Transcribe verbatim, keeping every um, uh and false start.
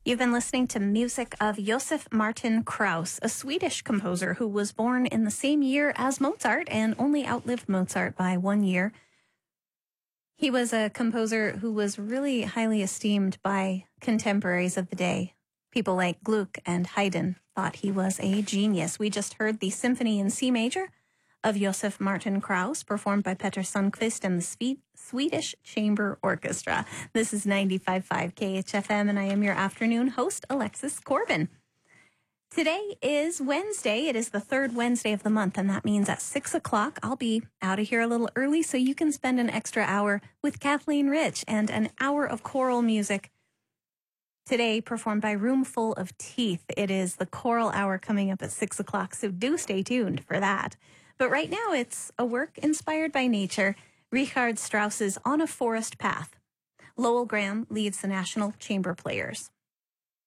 You've been listening to music of Josef Martin Krauss, a Swedish composer who was born in the same year as Mozart and only outlived Mozart by one year. He was a composer who was really highly esteemed by contemporaries of the day. People like Gluck and Haydn thought he was a genius. We just heard the Symphony in C major of Josef Martin Krauss, performed by Petter Sundqvist and the Swe- Swedish Chamber Orchestra. This is ninety-five point five K H F M, and I am your afternoon host, Alexis Corbin. Today is Wednesday. It is the third Wednesday of the month, and that means at six o'clock, I'll be out of here a little early so you can spend an extra hour with Kathleen Rich and an hour of choral music. Today, performed by Roomful of Teeth. It is the choral hour coming up at six o'clock, so do stay tuned for that. But right now, it's a work inspired by nature, Richard Strauss's On a Forest Path. Lowell Graham leads the National Chamber Players.